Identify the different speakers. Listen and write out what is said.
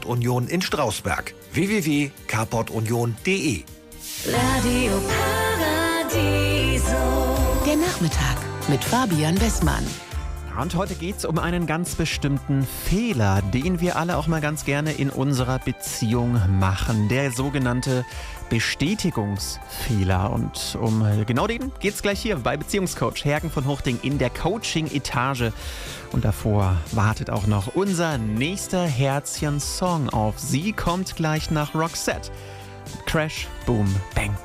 Speaker 1: Union in Strausberg. www.carportunion.de.
Speaker 2: Radio Paradiso.
Speaker 3: Der Nachmittag mit Fabian Westmann.
Speaker 4: Und heute geht es um einen ganz bestimmten Fehler, den wir alle auch mal ganz gerne in unserer Beziehung machen. Der sogenannte Bestätigungsfehler. Und um genau den geht es gleich hier bei Beziehungscoach Hergen von Huchting in der Coaching-Etage. Und davor wartet auch noch unser nächster Herzchen-Song auf. Sie kommt gleich nach Roxette. Crash, Boom, Bang.